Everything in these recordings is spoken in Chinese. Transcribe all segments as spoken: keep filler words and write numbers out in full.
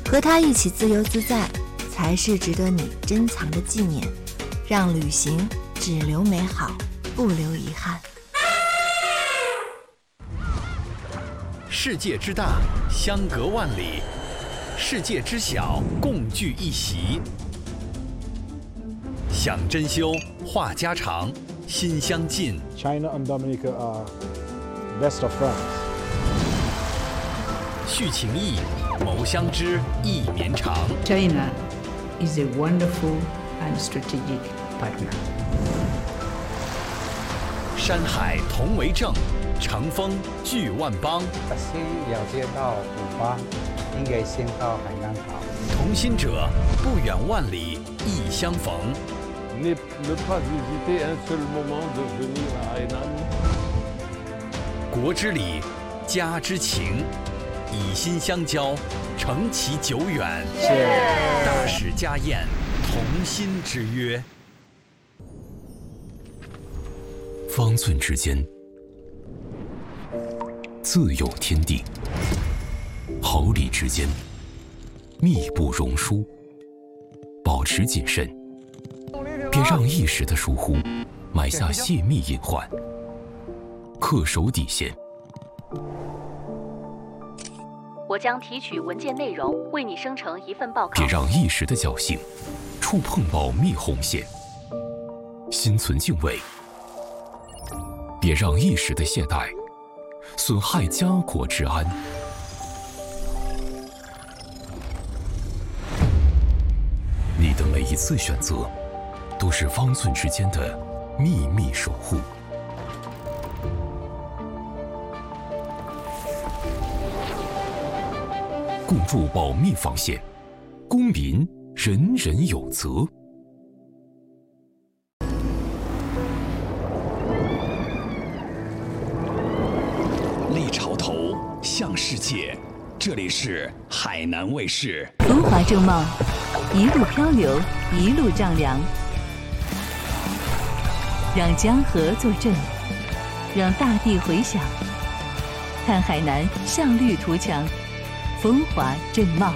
和他一起自由自在，才是值得你珍藏的纪念，让旅行只留美好，不留遗憾。 世界之大，相隔万里；世界之小，共聚一席。想珍馐，话家常，心相近。 China and Dominica are best of friends. 续情谊，谋相知，意绵长。 China is a wonderful and strategic partner. 山海同为证，乘风聚万邦。 先了解到古巴，应该先到海南岛。 同心者，不远万里，亦相逢。 Ne pas hésiter un seul moment de venir à Hainan. 国之礼，家之情，以心相交，承其久远。大使家宴，同心之约。 方寸之间，自有天地；毫厘之间，密不容疏。保持谨慎，别让一时的疏忽埋下泄密隐患。恪守底线。 我将提取文件内容，为你生成一份报告。 别让一时的侥幸触碰保密红线。心存敬畏。别让一时的懈怠损害家国之安。你的每一次选择，都是方寸之间的秘密守护。共筑保密防线，公民人人有责。 立潮头，向世界，这里是海南卫视。 风华正茂，一路漂流，一路丈量，让江河作证，让大地回响。看海南向绿图强，风华正茂。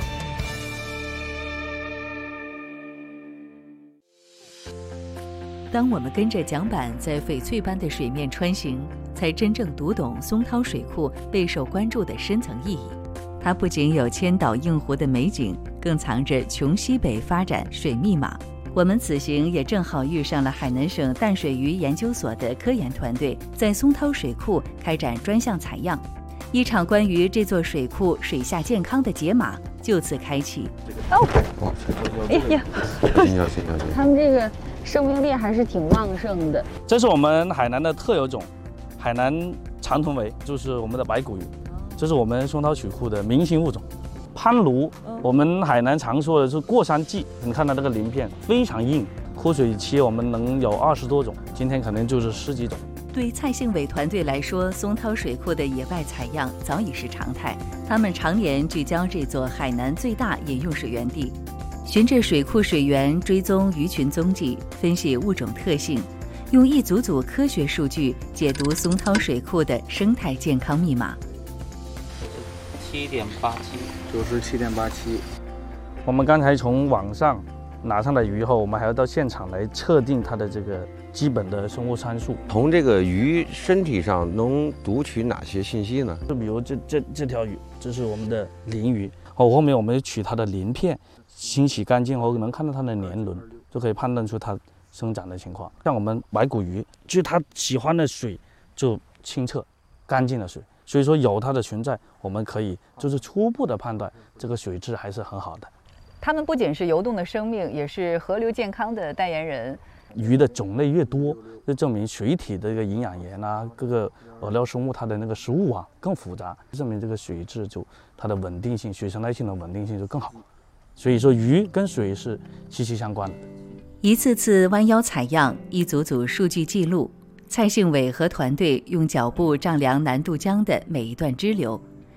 当我们跟着桨板在翡翠般的水面穿行，才真正读懂松涛水库备受关注的深层意义。它不仅有千岛映湖的美景，更藏着穷西北发展水密码。我们此行也正好遇上了海南省淡水鱼研究所的科研团队在松涛水库开展专项采样，一场关于这座水库水下健康的解码就此开启。 哦，哎呀，他们这个生命力还是挺旺盛的。 这是我们海南的特有种，海南长臀尾，就是我们的白骨鱼，这是我们松涛水库的明星物种。攀鲈，我们海南常说的是过山季，你看它这个鳞片非常硬，枯水期我们能有二十多种，今天可能就是十几种。 对蔡幸伟团队来说，松涛水库的野外采样早已是常态。他们常年聚焦这座海南最大饮用水源地，循着水库水源追踪鱼群踪迹，分析物种特性，用一组组科学数据解读松涛水库的生态健康密码。 七点八七， 九十七点八七。 我们刚才从网上拿上来鱼后，我们还要到现场来测定它的这个基本的生物参数。 从这个鱼身体上能读取哪些信息呢？ 就比如这这这条鱼，这是我们的鳞鱼，哦，后面我们取它的鳞片，清洗干净后能看到它的年轮，就可以判断出它生长的情况。像我们白骨鱼，就是它喜欢的水就清澈、干净的水，所以说有它的存在，我们可以就是初步的判断这个水质还是很好的。 它们不仅是游动的生命，也是河流健康的代言人。 鱼的种类越多，就证明水体的一个营养盐啊，各个饵料生物它的那个食物网更复杂，证明这个水质就它的稳定性、水生态性的稳定性就更好。所以说鱼跟水是息息相关的。 一次次弯腰采样，一组组数据记录，蔡幸伟和团队用脚步丈量南渡江的每一段支流，